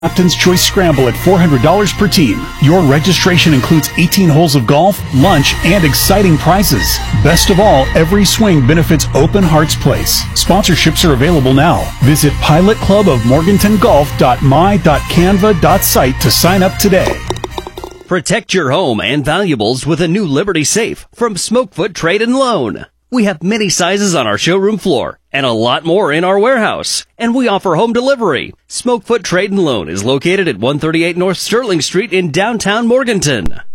Captain's Choice Scramble at $400 per team. Your registration includes 18 holes of golf, lunch, and exciting prizes. Best of all, every swing benefits Open Hearts Place. Sponsorships are available now. Visit pilotclubofmorgantongolf.my.canva.site to sign up today. Protect your home and valuables with a new Liberty Safe from Smokefoot Trade and Loan. We have many sizes on our showroom floor and a lot more in our warehouse. And we offer home delivery. Smokefoot Trade and Loan is located at 138 North Sterling Street in downtown Morganton.